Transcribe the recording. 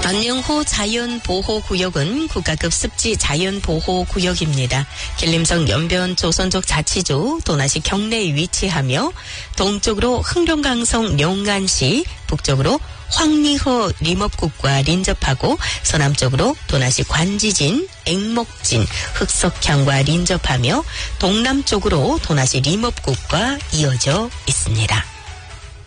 망령호 자연보호구역은 국가급 습지 자연보호구역입니다. 길림성 연변 조선족 자치주 도나시 경내에 위치하며 동쪽으로 흥룡강성 용안시, 북쪽으로 황리허 림업국과 린접하고 서남쪽으로 도나시 관지진, 앵목진, 흑석향과 린접하며 동남쪽으로 도나시 림업국과 이어져 있습니다.